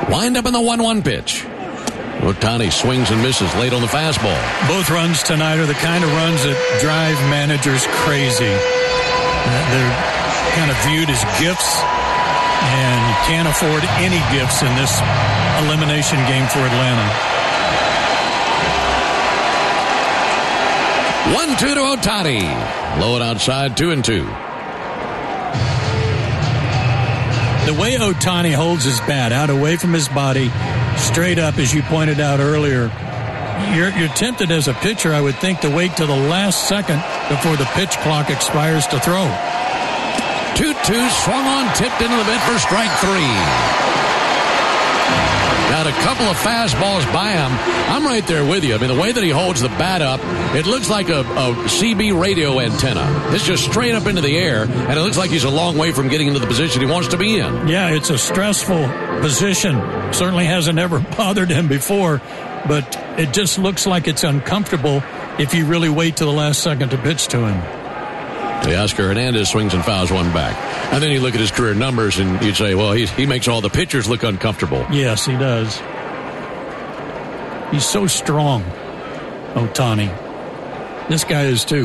Wind up in the 1-1 pitch. Ohtani swings and misses late on the fastball. Both runs tonight are the kind of runs that drive managers crazy. They're kind of viewed as gifts, and you can't afford any gifts in this elimination game for Atlanta. 1-2 to Ohtani. Low and outside, 2-2. The way Ohtani holds his bat out away from his body, straight up, as you pointed out earlier, you're tempted as a pitcher, I would think, to wait till the last second before the pitch clock expires to throw. 2-2, swung on, tipped into the mitt for strike 3. Got a couple of fastballs by him. I'm right there with you. I mean, the way that he holds the bat up, it looks like a CB radio antenna. It's just straight up into the air, and it looks like he's a long way from getting into the position he wants to be in. Yeah, it's a stressful position. Certainly hasn't ever bothered him before, but it just looks like it's uncomfortable if you really wait till the last second to pitch to him. Teoscar Hernandez swings and fouls one back. And then you look at his career numbers and you'd say, well, he makes all the pitchers look uncomfortable. Yes, he does. He's so strong, Ohtani. This guy is too.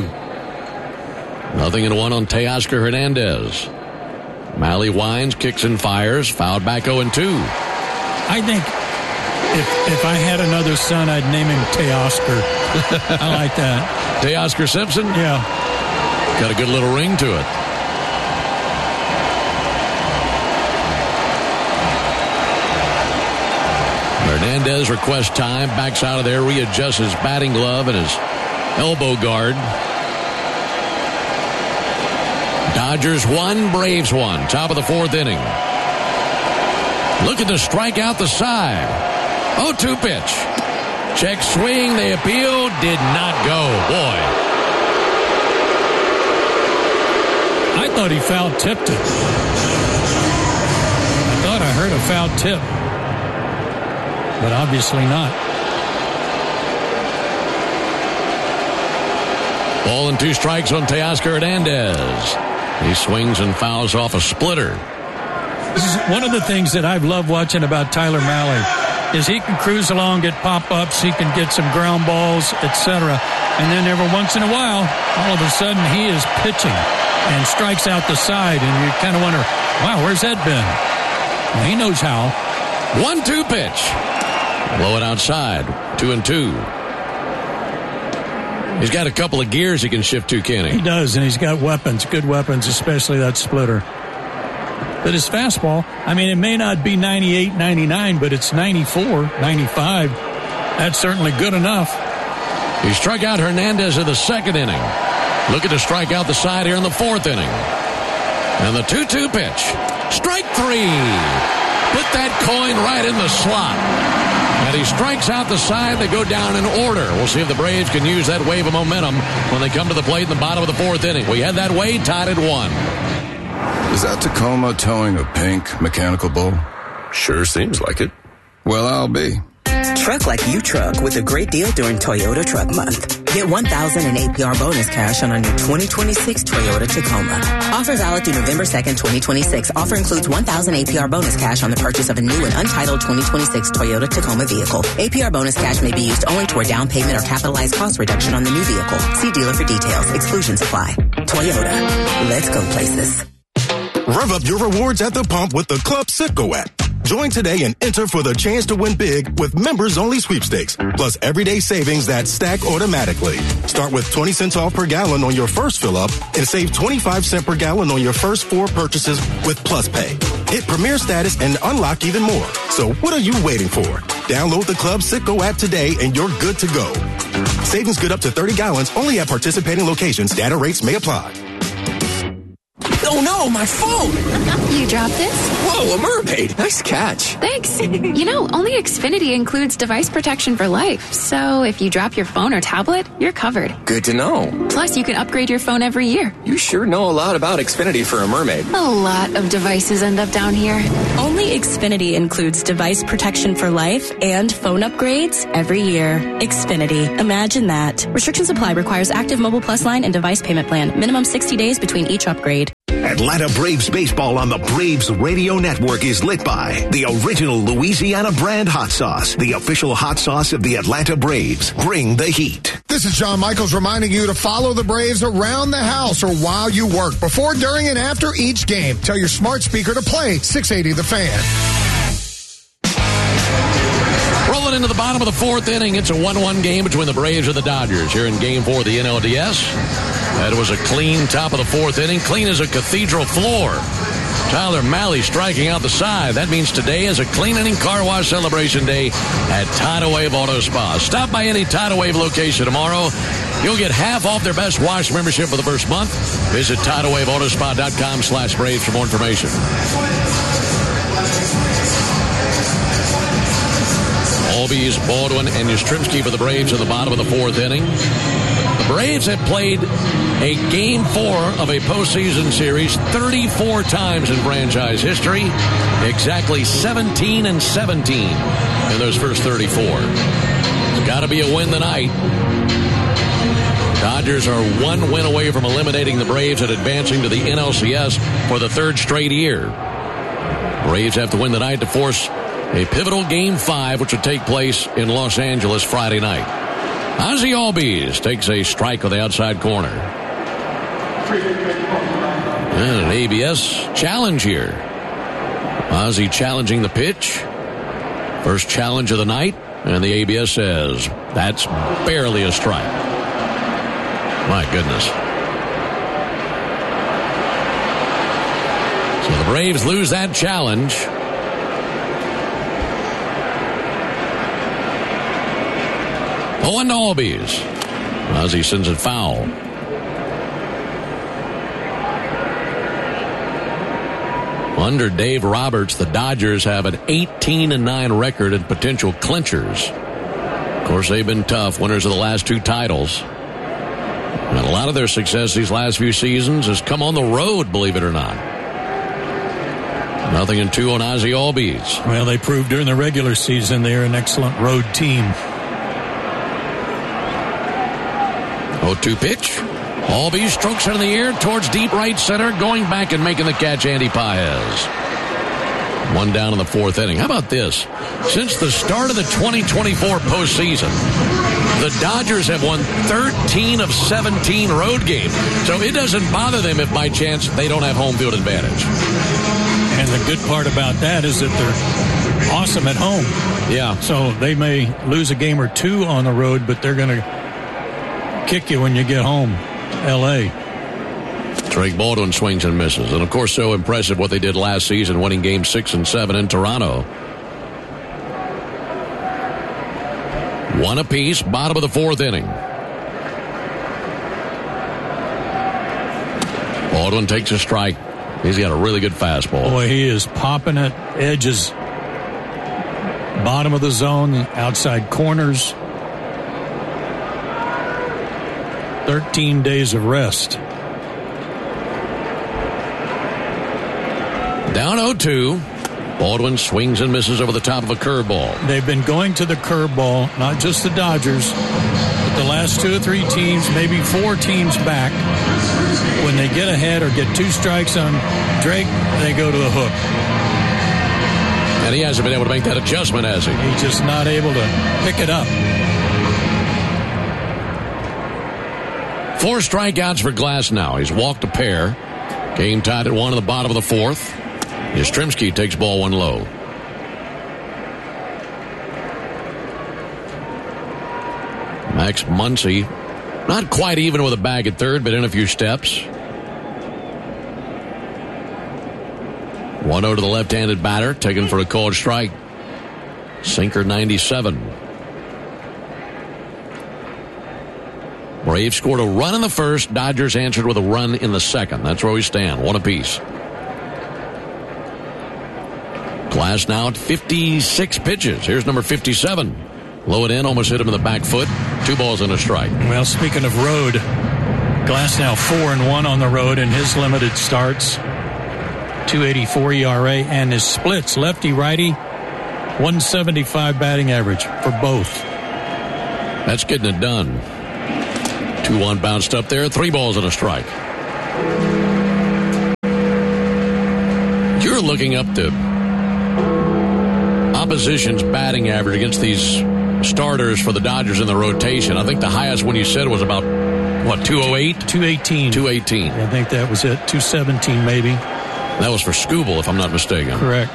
0-1 on Teoscar Hernandez. Malley winds, kicks and fires, fouled back 0-2. I think if I had another son, I'd name him Teoscar. I like that. Teoscar Simpson? Yeah. Got a good little ring to it. Hernandez requests time, backs out of there, readjusts his batting glove and his elbow guard. Dodgers 1, Braves 1. Top of the 4th inning. Looking to strike out the side. 0-2 pitch. Check swing, they appeal, did not go. Boy. I thought he foul tipped it. I thought I heard a foul tip. But obviously not. Ball and 2 strikes on Teoscar Hernandez. He swings and fouls off a splitter. This is one of the things that I've loved watching about Tyler Malley is he can cruise along, get pop-ups, he can get some ground balls, etc. And then every once in a while, all of a sudden he is pitching and strikes out the side, and you kind of wonder, wow, where's that been? Well, he knows how. 1-2 pitch. Blow it outside. 2-2. He's got a couple of gears he can shift to, can't he? He does, and he's got weapons, good weapons, especially that splitter. But his fastball, I mean, it may not be 98, 99, but it's 94, 95. That's certainly good enough. He struck out Hernandez in the 2nd inning. Looking to strike out the side here in the 4th inning. And the 2-2 pitch. Strike 3. Put that coin right in the slot. And he strikes out the side. They go down in order. We'll see if the Braves can use that wave of momentum when they come to the plate in the bottom of the 4th inning. We had that way, tied at 1. Is that Tacoma towing a pink mechanical bull? Sure seems like it. Well, I'll be. Truck like you truck with a great deal during Toyota Truck Month. Get $1,000 in APR bonus cash on a new 2026 Toyota Tacoma. Offer valid through November 2nd, 2026. Offer includes $1,000 APR bonus cash on the purchase of a new and untitled 2026 Toyota Tacoma vehicle. APR bonus cash may be used only toward down payment or capitalized cost reduction on the new vehicle. See dealer for details. Exclusions apply. Toyota. Let's go places. Rev up your rewards at the pump with the Club Citgo app. Join today and enter for the chance to win big with members-only sweepstakes, plus everyday savings that stack automatically. Start with 20 cents off per gallon on your first fill-up and save 25 cents per gallon on your first 4 purchases with Plus Pay. Hit Premier status and unlock even more. So what are you waiting for? Download the Club Citgo app today and you're good to go. Savings good up to 30 gallons only at participating locations. Data rates may apply. Oh no, my phone! You dropped this? Whoa, a mermaid! Nice catch. Thanks. You know, only Xfinity includes device protection for life. So if you drop your phone or tablet, you're covered. Good to know. Plus, you can upgrade your phone every year. You sure know a lot about Xfinity for a mermaid. A lot of devices end up down here. Only Xfinity includes device protection for life and phone upgrades every year. Xfinity. Imagine that. Restrictions apply. Requires active Mobile Plus line and device payment plan. Minimum 60 days between each upgrade. At Atlanta Braves baseball on the Braves Radio Network is lit by the original Louisiana brand hot sauce, the official hot sauce of the Atlanta Braves. Bring the heat. This is John Michaels reminding you to follow the Braves around the house or while you work, before, during, and after each game. Tell your smart speaker to play 680 The Fan. Rolling into the bottom of the fourth inning, it's a 1-1 game between the Braves and the Dodgers here in Game 4 of the NLDS. That was a clean top of the fourth inning, clean as a cathedral floor. Tyler Mahle striking out the side. That means today is a clean inning car wash celebration day at Tidal Wave Auto Spa. Stop by any Tidal Wave location tomorrow. You'll get half off their Best Wash membership for the first month. Visit TidalWaveAutoSpa.com/Braves for more information. Albies, Baldwin, and Yastrzemski for the Braves in the bottom of the fourth inning. The Braves have played a Game 4 of a postseason series 34 times in franchise history. Exactly 17-17 in those first 34. It's got to be a win tonight. Dodgers are one win away from eliminating the Braves and advancing to the NLCS for the third straight year. Braves have to win tonight to force a pivotal Game 5, which would take place in Los Angeles Friday night. Ozzie Albies takes a strike on the outside corner. And an ABS challenge here. Ozzie challenging the pitch. First challenge of the night. And the ABS says, that's barely a strike. My goodness. So the Braves lose that challenge. Owen Albies. Ozzie sends it foul. Under Dave Roberts, the Dodgers have an 18-9 record in potential clinchers. Of course, they've been tough, winners of the last two titles. And a lot of their success these last few seasons has come on the road, believe it or not. 0-2 on Ozzie Albies. Well, they proved during the regular season they're an excellent road team. 0-2 pitch. Albies strokes it in the air towards deep right center, going back and making the catch, Andy Paez. One down in the fourth inning. How about this? Since the start of the 2024 postseason, the Dodgers have won 13 of 17 road games. So it doesn't bother them if by chance they don't have home field advantage. And the good part about that is that they're awesome at home. Yeah. So they may lose a game or two on the road, but they're going to kick you when you get home. L.A. Drake Baldwin swings and misses. And, of course, so impressive what they did last season, winning games 6 and 7 in Toronto. One apiece, bottom of the fourth inning. Baldwin takes a strike. He's got a really good fastball. Boy, he is popping at edges. Bottom of the zone, outside corners. 13 days of rest. Down 0-2. Baldwin swings and misses over the top of a curveball. They've been going to the curveball, not just the Dodgers, but the last 2 or 3 teams, maybe 4 teams back. When they get ahead or get 2 strikes on Drake, they go to the hook. And he hasn't been able to make that adjustment, has he? He's just not able to pick it up. 4 strikeouts for Glasnow. He's walked a pair. Game tied at 1 in the bottom of the fourth. Yastrzemski takes ball 1 low. Max Muncy, not quite even with a bag at third, but in a few steps. 1-0 to the left-handed batter, taken for a called strike. Sinker 97. Braves scored a run in the first. Dodgers answered with a run in the second. That's where we stand. 1 apiece. Glasnow at 56 pitches. Here's number 57. Low and in, almost hit him in the back foot. 2 balls and a strike. Well, speaking of road, Glasnow 4-1 on the road in his limited starts. 2.84 ERA, and his splits, lefty-righty, 175 batting average for both. That's getting it done. 2-1 bounced up there. 3 balls and a strike. looking up the opposition's batting average against these starters for the Dodgers in the rotation. I think the highest one you said was about, 208? 218. 218. I think that was it. 217 maybe. That was for Skubal, if I'm not mistaken. Correct.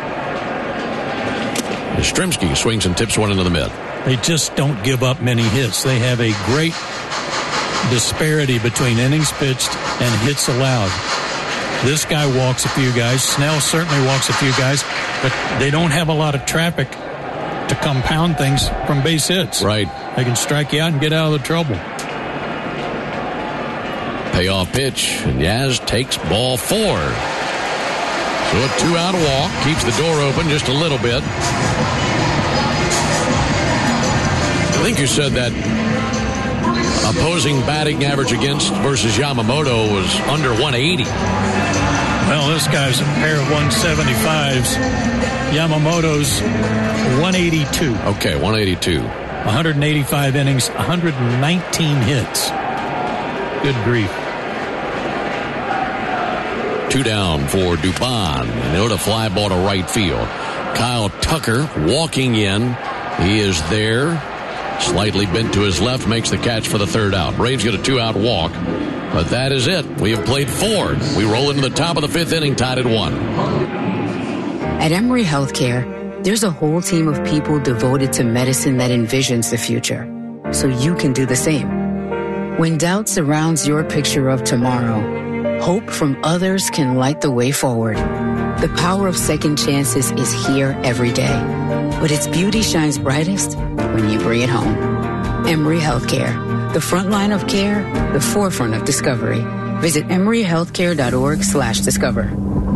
Yastrzemski swings and tips one into the mid. They just don't give up many hits. They have a great disparity between innings pitched and hits allowed. This guy walks a few guys. Snell certainly walks a few guys, but they don't have a lot of traffic to compound things from base hits. Right. They can strike you out and get out of the trouble. Payoff pitch, and Yaz takes ball 4. So a 2-out walk, keeps the door open just a little bit. I think you said that opposing batting average against versus Yamamoto was under 180. Well, this guy's a pair of 175s. Yamamoto's 182. Okay, 182. 185 innings, 119 hits. Good grief. 2 down for Dubon. And out a fly ball to right field. Kyle Tucker walking in. He is there. Slightly bent to his left, makes the catch for the 3rd out. Braves get a 2-out walk. But that is it. We have played 4. We roll into the top of the 5th inning, tied at 1. At Emory Healthcare, there's a whole team of people devoted to medicine that envisions the future, so you can do the same. When doubt surrounds your picture of tomorrow, hope from others can light the way forward. The power of second chances is here every day, but its beauty shines brightest when you bring it home. Emory Healthcare, the front line of care, the forefront of discovery. Visit emoryhealthcare.org/discover.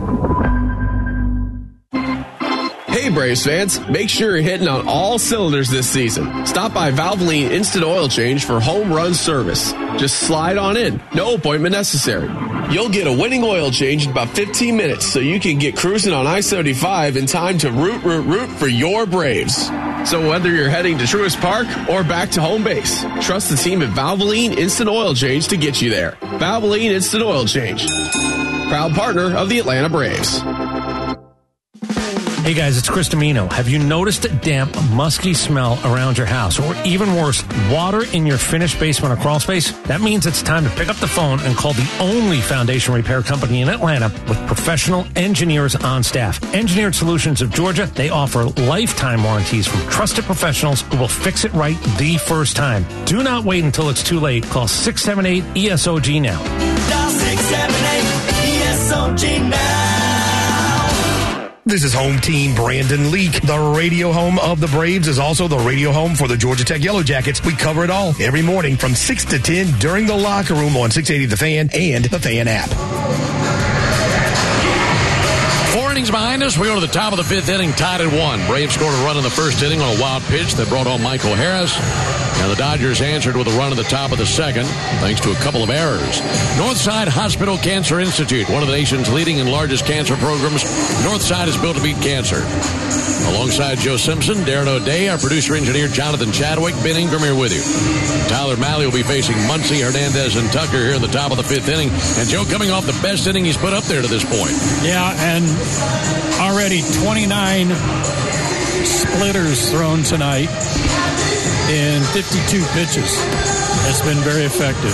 Hey Braves fans, make sure you're hitting on all cylinders this season. Stop by Valvoline Instant Oil Change for home run service. Just slide on in, no appointment necessary. You'll get a winning oil change in about 15 minutes so you can get cruising on I-75 in time to root for your Braves. So whether you're heading to Truist Park or back to home base, trust the team at Valvoline Instant Oil Change to get you there. Valvoline Instant Oil Change, proud partner of the Atlanta Braves. Hey guys, it's Chris Domino. Have you noticed a damp, musky smell around your house? Or even worse, water in your finished basement or crawl space? That means it's time to pick up the phone and call the only foundation repair company in Atlanta with professional engineers on staff. Engineered Solutions of Georgia, they offer lifetime warranties from trusted professionals who will fix it right the first time. Do not wait until it's too late. Call 678-ESOG now. Dial 678-ESOG now. This is home team Brandon Leak. The radio home of the Braves is also the radio home for the Georgia Tech Yellow Jackets. We cover it all every morning from 6 to 10 during the locker room on 680 The Fan and the Fan app. 4 innings behind us. We go to the top of the 5th inning, tied at 1. Braves scored a run in the 1st inning on a wild pitch that brought home Michael Harris. And the Dodgers answered with a run at the top of the 2nd, thanks to a couple of errors. Northside Hospital Cancer Institute, one of the nation's leading and largest cancer programs. Northside is built to beat cancer. Alongside Joe Simpson, Darren O'Day, our producer-engineer Jonathan Chadwick, Ben Ingram here with you. Tyler Malley will be facing Muncy, Hernandez, and Tucker here in the top of the 5th inning. And Joe coming off the best inning he's put up there to this point. Yeah, and already 29 splitters thrown tonight in 52 pitches. It's been very effective.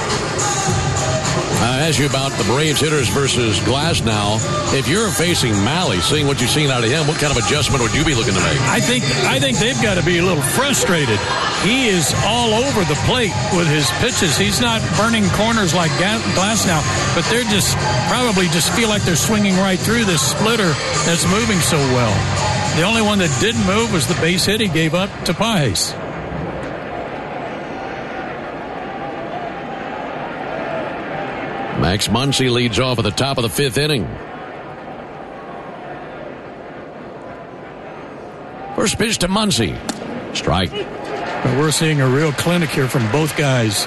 I asked you about the Braves hitters versus Glasnow. If you're facing Malley, seeing what you've seen out of him, what kind of adjustment would you be looking to make? I think they've got to be a little frustrated. He is all over the plate with his pitches. He's not burning corners like Glasnow, but they're probably feel like they're swinging right through this splitter that's moving so well. The only one that didn't move was the base hit he gave up to Pages. Max Muncy leads off at the top of the 5th inning. First pitch to Muncy. Strike. But we're seeing a real clinic here from both guys.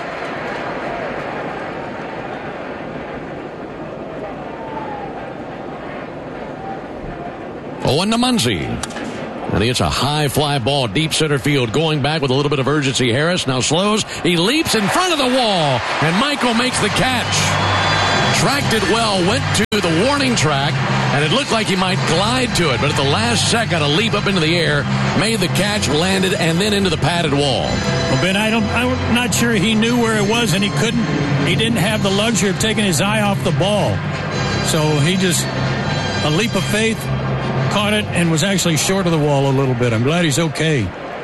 One to Muncy. And he hits a high fly ball, deep center field, going back with a little bit of urgency. Harris now slows. He leaps in front of the wall, and Michael makes the catch. tracked it well, went to the warning track, and it looked like he might glide to it. But at the last second, a leap up into the air, made the catch, landed, and then into the padded wall. Well, Ben, I'm not sure he knew where it was, and he didn't have the luxury of taking his eye off the ball. So he just, a leap of faith, caught it, and was actually short of the wall a little bit. I'm glad he's okay.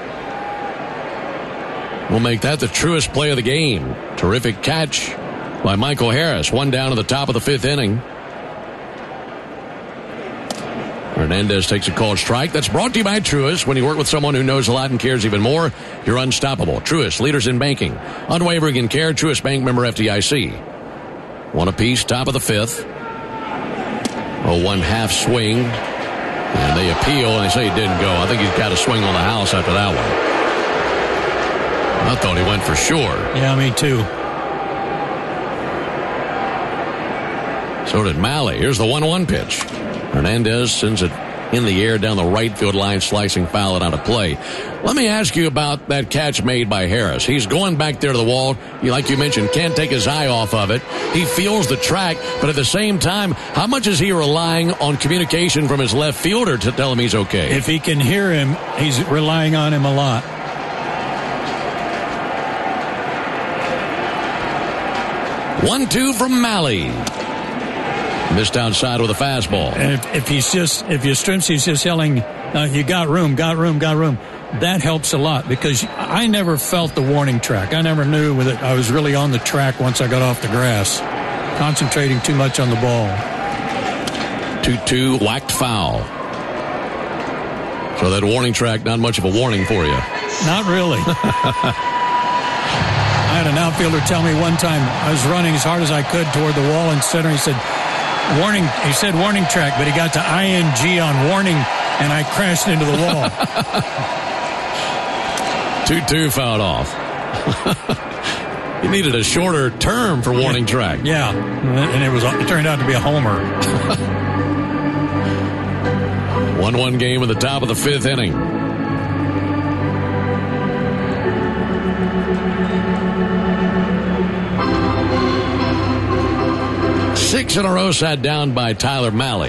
We'll make that the truest play of the game. Terrific catch by Michael Harris. One down at the top of the fifth inning. Hernandez takes a called strike. That's brought to you by Truist. When you work with someone who knows a lot and cares even more, you're unstoppable. Truist, leaders in banking. Unwavering in care. Truist Bank, member FDIC. One apiece, top of the fifth. 0-1 half swing. And they appeal, and they say it didn't go. I think he's got a swing on the house after that one. I thought he went for sure. Yeah, me too. So did Malley. Here's the 1-1 pitch. Hernandez sends it in the air down the right field line, slicing foul and out of play. Let me ask you about that catch made by Harris. He's going back there to the wall. Like you mentioned, can't take his eye off of it. He feels the track, but at the same time, how much is he relying on communication from his left fielder to tell him he's okay? If he can hear him, he's relying on him a lot. 1-2 from Malley. Missed outside with a fastball. And if Yastrzemski's just yelling, you got room, that helps a lot, because I never felt the warning track. I never knew that I was really on the track once I got off the grass. Concentrating too much on the ball. 2-2, whacked foul. So that warning track, not much of a warning for you. Not really. I had an outfielder tell me one time I was running as hard as I could toward the wall in center. He said, warning track, but he got to ING on warning, and I crashed into the wall. 2-2 fouled off. He needed a shorter term for warning track. Yeah, and it turned out to be a homer. 1-1 game at the top of the fifth inning. Six in a row sat down by Tyler Malley.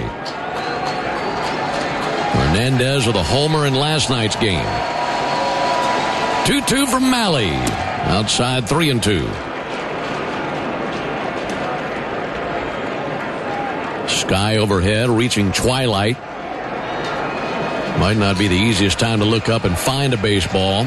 Hernandez with a homer in last night's game. 2-2 from Malley. Outside 3-2. Sky overhead, reaching twilight. Might not be the easiest time to look up and find a baseball.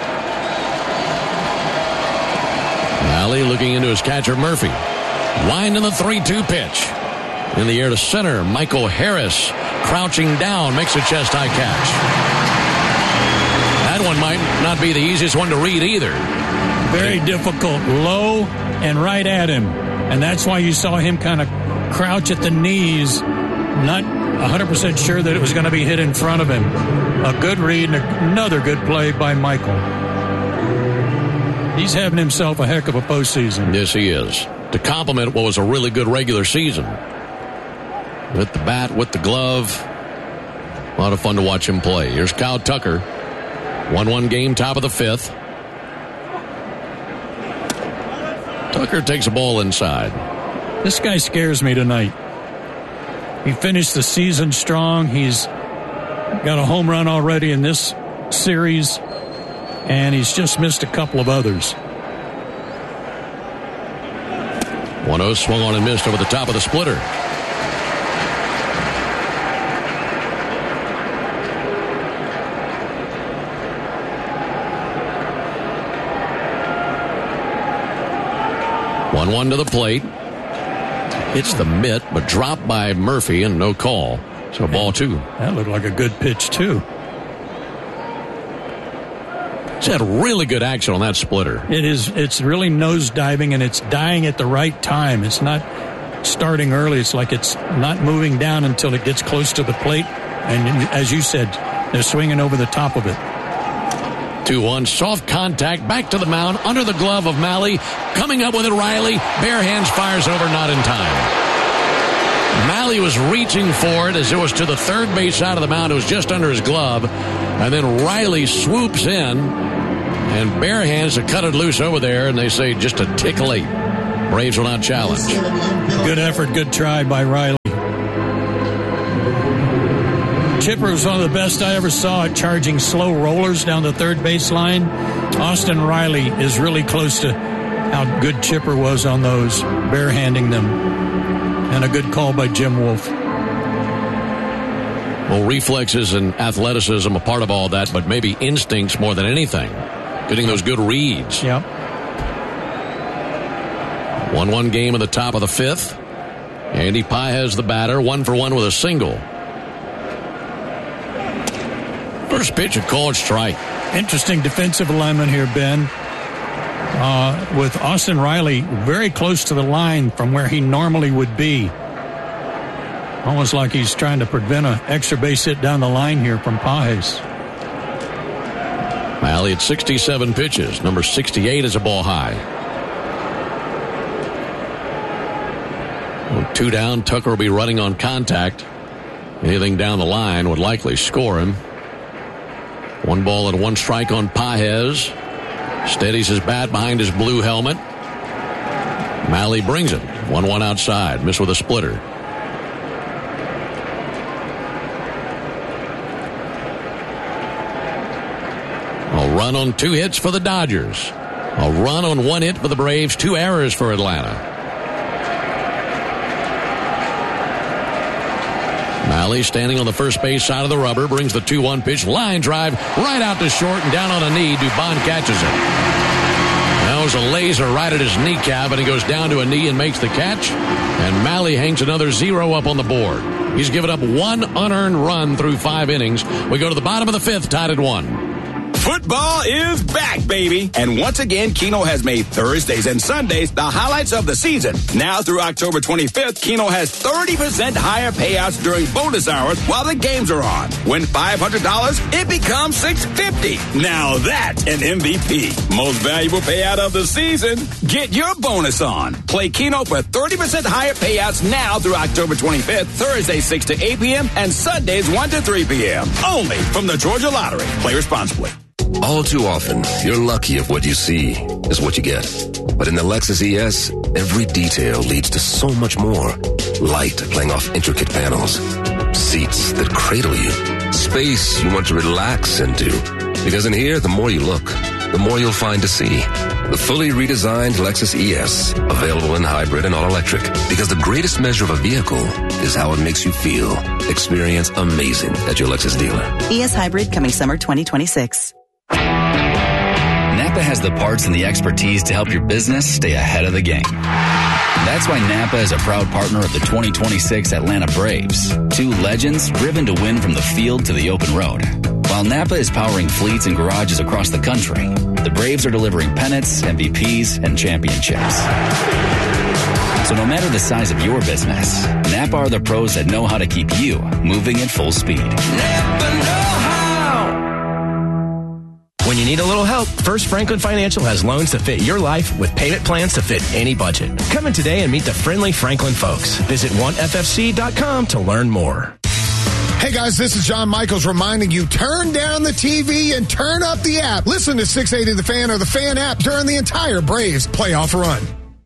Malley looking into his catcher Murphy. Winding the 3-2 pitch. In the air to center, Michael Harris crouching down, makes a chest-high catch. That one might not be the easiest one to read either. Very difficult, low and right at him. And that's why you saw him kind of crouch at the knees, not 100% sure that it was going to be hit in front of him. A good read and another good play by Michael. He's having himself a heck of a postseason. Yes, he is. To complement what was a really good regular season. With the bat, with the glove. A lot of fun to watch him play. Here's Kyle Tucker. 1-1 game, top of the fifth. Tucker takes a ball inside. This guy scares me tonight. He finished the season strong. He's got a home run already in this series, and he's just missed a couple of others. 1-0 swung on and missed over the top of the splitter. One to the plate. Hits the mitt, but dropped by Murphy and no call. So ball two. That looked like a good pitch, too. It's had really good action on that splitter. It is. It's really nose diving, and it's dying at the right time. It's not starting early. It's like it's not moving down until it gets close to the plate. And as you said, they're swinging over the top of it. 2-1, soft contact, back to the mound, under the glove of Malley. Coming up with it, Riley. Bare hands, fires over, not in time. Malley was reaching for it as it was to the third base side of the mound. It was just under his glove. And then Riley swoops in, and bare hands to cut it loose over there, and they say just a tick late. Braves will not challenge. Good effort, good try by Riley. Chipper was one of the best I ever saw at charging slow rollers down the third base line. Austin Riley is really close to how good Chipper was on those, barehanding them. And a good call by Jim Wolf. Well, reflexes and athleticism a part of all that, but maybe instincts more than anything. Getting those good reads. Yep. 1-1 game in the top of the fifth. Andy Pages the batter, 1 for 1 with a single. First pitch, a called strike. Interesting defensive alignment here, Ben. With Austin Riley very close to the line from where he normally would be. Almost like he's trying to prevent an extra base hit down the line here from Pages. Malley at 67 pitches. Number 68 is a ball high. 2 down, Tucker will be running on contact. Anything down the line would likely score him. 1 ball and 1 strike on Pages. Steadies his bat behind his blue helmet. Malley brings it. 1-1 outside. Missed with a splitter. A run on 2 hits for the Dodgers. A run on 1 hit for the Braves. 2 errors for Atlanta. Malley standing on the first base side of the rubber, brings the 2-1 pitch, line drive, right out to short and down on a knee. Dubon catches it. That was a laser right at his kneecap, and he goes down to a knee and makes the catch. And Malley hangs another 0 up on the board. He's given up 1 unearned run through 5 innings. We go to the bottom of the 5th, tied at 1. Football is back, baby. And once again, Keno has made Thursdays and Sundays the highlights of the season. Now through October 25th, Keno has 30% higher payouts during bonus hours while the games are on. Win $500, it becomes $650. Now that's an MVP. Most valuable payout of the season. Get your bonus on. Play Keno for 30% higher payouts now through October 25th, Thursdays 6 to 8 p.m. and Sundays 1 to 3 p.m. Only from the Georgia Lottery. Play responsibly. All too often, you're lucky if what you see is what you get. But in the Lexus ES, every detail leads to so much more. Light playing off intricate panels. Seats that cradle you. Space you want to relax into. Because in here, the more you look, the more you'll find to see. The fully redesigned Lexus ES, available in hybrid and all-electric. Because the greatest measure of a vehicle is how it makes you feel. Experience amazing at your Lexus dealer. ES Hybrid coming summer 2026. Napa has the parts and the expertise to help your business stay ahead of the game. That's why Napa is a proud partner of the 2026 Atlanta Braves. 2 legends driven to win from the field to the open road. While Napa is powering fleets and garages across the country, the Braves are delivering pennants, MVPs, and championships. So no matter the size of your business, Napa are the pros that know how to keep you moving at full speed. Napa know how. When you need a little help, First Franklin Financial has loans that fit your life with payment plans to fit any budget. Come in today and meet the friendly Franklin folks. Visit oneFFC.com to learn more. Hey guys, this is John Michaels reminding you, turn down the TV and turn up the app. Listen to 680 The Fan or the Fan app during the entire Braves playoff run.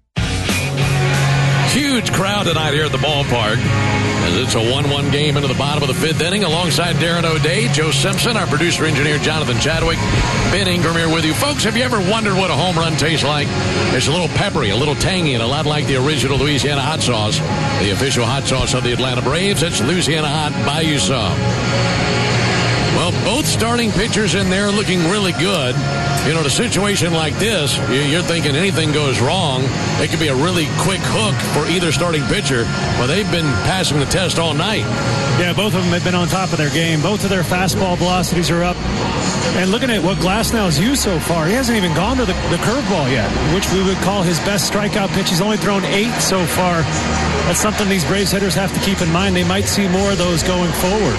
Huge crowd tonight here at the ballpark as it's a 1-1 game into the bottom of the 5th inning. Alongside Darren O'Day, Joe Simpson, our producer-engineer Jonathan Chadwick, Ben Ingram here with you. Folks, have you ever wondered what a home run tastes like? It's a little peppery, a little tangy, and a lot like the original Louisiana hot sauce. The official hot sauce of the Atlanta Braves, it's Louisiana Hot. Buy you some. Well, both starting pitchers in there looking really good. You know, in a situation like this, you're thinking anything goes wrong. It could be a really quick hook for either starting pitcher. Well, they've been passing the test all night. Yeah, both of them have been on top of their game. Both of their fastball velocities are up. And looking at what Glasnow has used so far, he hasn't even gone to the curveball yet, which we would call his best strikeout pitch. He's only thrown 8 so far. That's something these Braves hitters have to keep in mind. They might see more of those going forward.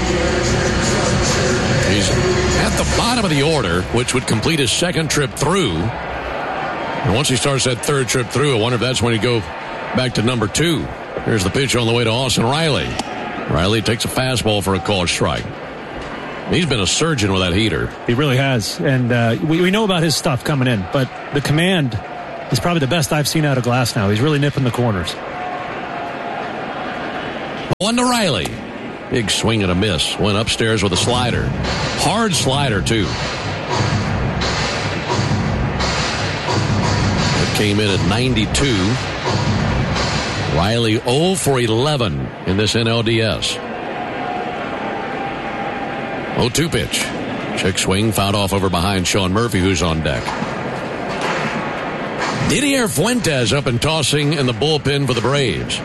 He's at the bottom of the order, which would complete his 2nd trip through. And once he starts that 3rd trip through, I wonder if that's when he'd go back to number 2. Here's the pitch on the way to Austin Riley. Riley takes a fastball for a called strike. He's been a surgeon with that heater. He really has. And we know about his stuff coming in, but the command is probably the best I've seen out of Glasnow. He's really nipping the corners. 1 to Riley. Big swing and a miss. Went upstairs with a slider. Hard slider, too. It came in at 92. Riley 0 for 11 in this NLDS. 0-2 pitch. Check swing, fouled off over behind Sean Murphy, who's on deck. Didier Fuentes up and tossing in the bullpen for the Braves.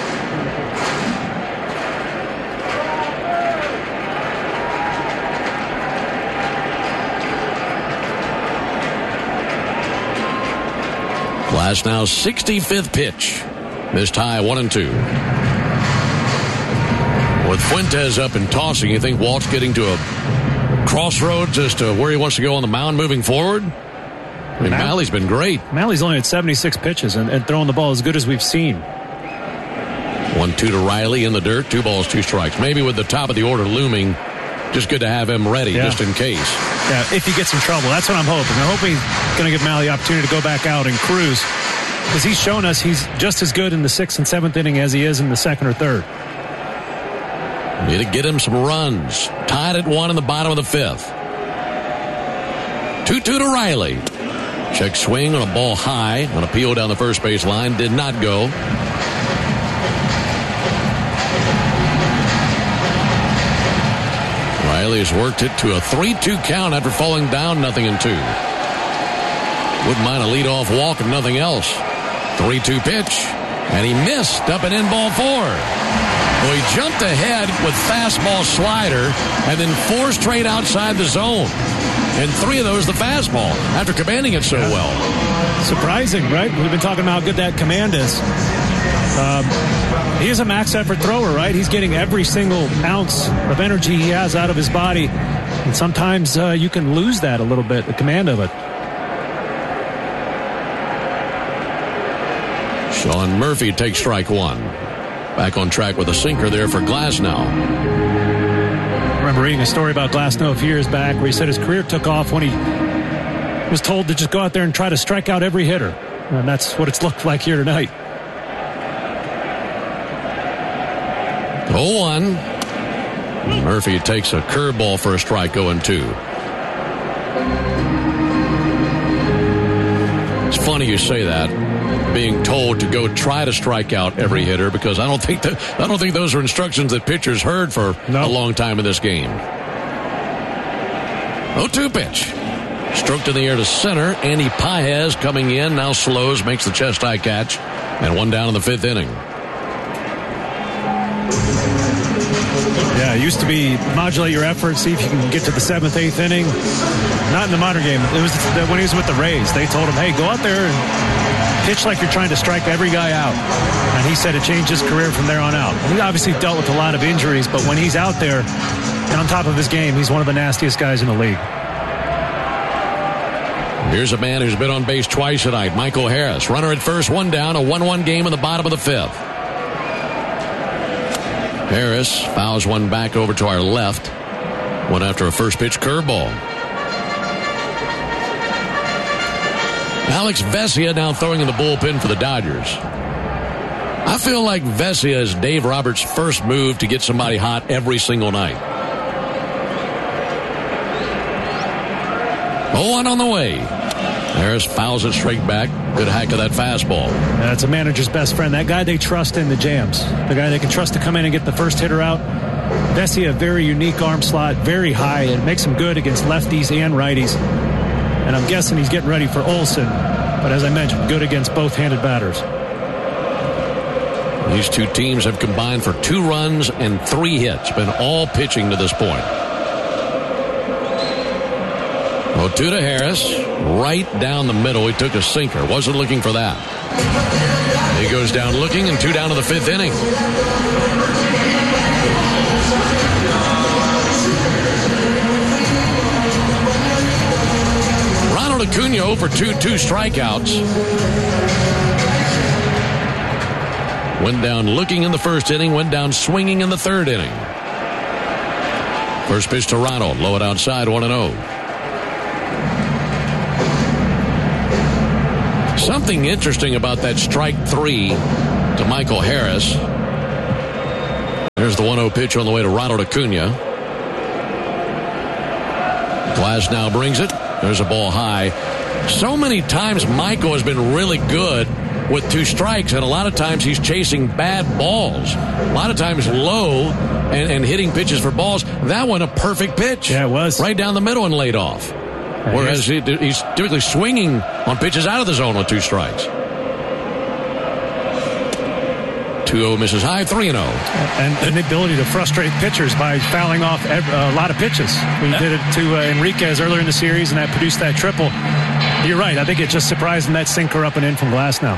Glasnow's 65th pitch. Missed high, 1-2. With Fuentes up and tossing, you think Walt's getting to a crossroads as to where he wants to go on the mound moving forward? I mean, Malley's been great. Malley's only had 76 pitches and throwing the ball as good as we've seen. 1-2 to Riley in the dirt. 2 balls, 2 strikes. Maybe with the top of the order looming, just good to have him ready just in case. Yeah, if he gets in trouble. That's what I'm hoping. I'm hoping he's going to give Malley the opportunity to go back out and cruise, because he's shown us he's just as good in the 6th and 7th inning as he is in the 2nd or 3rd. Need to get him some runs. Tied at 1 in the bottom of the 5th. 2-2 to Riley. Check swing on a ball high. On appeal down the first base line. Did not go. Riley has worked it to a 3-2 count after falling down 0-2. Wouldn't mind a leadoff walk and nothing else. 3-2 pitch. And he missed up and in ball 4. Well, he jumped ahead with fastball slider and then 4 straight outside the zone. And 3 of those the fastball after commanding it so well. Surprising, right? We've been talking about how good that command is. He is a max effort thrower, right? He's getting every single ounce of energy he has out of his body. And sometimes you can lose that a little bit, the command of it. Sean Murphy takes strike 1. Back on track with a sinker there for Glasnow. I remember reading a story about Glasnow a few years back where he said his career took off when he was told to just go out there and try to strike out every hitter. And that's what it's looked like here tonight. 0-1. Murphy takes a curveball for a strike, 0-2. It's funny you say that, being told to go try to strike out every hitter, because I don't think those are instructions that pitchers heard for a long time in this game. 0-2 pitch. Stroked in the air to center. Andy Paez coming in. Now slows, makes the chest-high catch, and 1 down in the 5th inning. Yeah, it used to be modulate your effort, see if you can get to the 7th, 8th inning. Not in the modern game. It was when he was with the Rays. They told him, hey, go out there and pitch like you're trying to strike every guy out. And he said it changed his career from there on out. He obviously dealt with a lot of injuries, but when he's out there and on top of his game, he's one of the nastiest guys in the league. Here's a man who's been on base twice tonight, Michael Harris. Runner at first, 1 down, a 1-1 game in the bottom of the 5th. Harris fouls one back over to our left. One after a first pitch curveball. Alex Vesia now throwing in the bullpen for the Dodgers. I feel like Vesia is Dave Roberts' first move to get somebody hot every single night. 0-1 on the way. Harris fouls it straight back. Good hack of that fastball. That's a manager's best friend. That guy they trust in the jams. The guy they can trust to come in and get the first hitter out. Vesia, a very unique arm slot, very high. It makes him good against lefties and righties. And I'm guessing he's getting ready for Olsen. But as I mentioned, good against both-handed batters. These two teams have combined for 2 runs and 3 hits. Been all pitching to this point. 0-2 to Harris. Right down the middle. He took a sinker. Wasn't looking for that. He goes down looking, and 2 down to the 5th inning. Ronald Acuna for 2 strikeouts. Went down looking in the first inning. Went down swinging in the 3rd inning. First pitch to Ronald. Low it outside, 1-0. Something interesting about that strike 3 to Michael Harris. There's the 1-0 pitch on the way to Ronald Acuna. Glasnow brings it. There's a ball high. So many times Michael has been really good with 2 strikes, and a lot of times he's chasing bad balls. A lot of times low and hitting pitches for balls. That one, a perfect pitch. Yeah, it was. Right down the middle and laid off. Whereas he's typically swinging on pitches out of the zone with 2 strikes. 2-0 misses high, 3-0. And the ability to frustrate pitchers by fouling off a lot of pitches. We did it to Enriquez earlier in the series, and that produced that triple. You're right. I think it just surprised him that sinker up and in from Glasnow.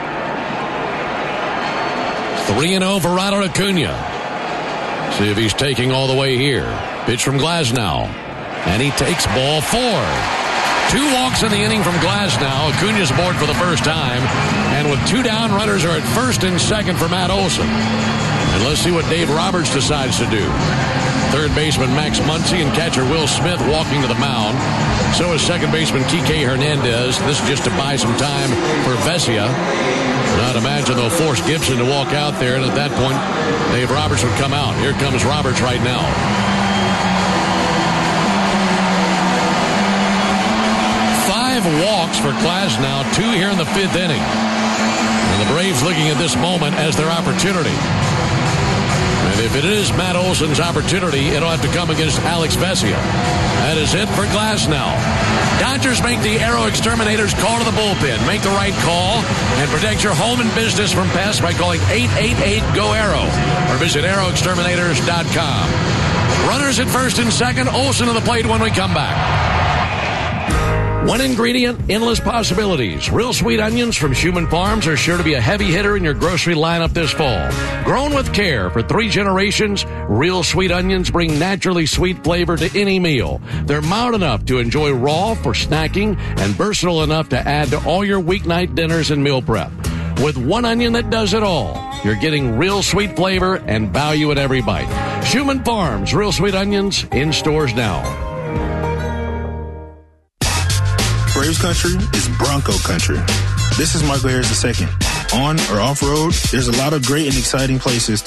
3-0 for Ronald Acuna. See if he's taking all the way here. Pitch from Glasnow. And he takes ball 4. 2 walks in the inning from Glasnow. Acuna's aboard for the first time. And with 2 down, runners are at first and second for Matt Olson. And let's see what Dave Roberts decides to do. Third baseman Max Muncy and catcher Will Smith walking to the mound. So is second baseman Kike Hernandez. This is just to buy some time for Vesia. I'd imagine they'll force Gibson to walk out there, and at that point, Dave Roberts would come out. Here comes Roberts right now. Walks for Glasnow, 2 here in the 5th inning. And the Braves looking at this moment as their opportunity. And if it is Matt Olson's opportunity, it'll have to come against Alex Vesia. That is it for Glasnow. Dodgers make the Aero Exterminators call to the bullpen. Make the right call and protect your home and business from pests by calling 888-GO-AERO or visit aeroexterminators.com. Runners at first and second. Olson to the plate when we come back. One ingredient, endless possibilities. Real sweet onions from Schumann Farms are sure to be a heavy hitter in your grocery lineup this fall. Grown with care for 3 generations, real sweet onions bring naturally sweet flavor to any meal. They're mild enough to enjoy raw for snacking and versatile enough to add to all your weeknight dinners and meal prep. With one onion that does it all, you're getting real sweet flavor and value at every bite. Schumann Farms, real sweet onions, in stores now. Braves country is Bronco country. This is Michael Harris II. On or off-road, there's a lot of great and exciting places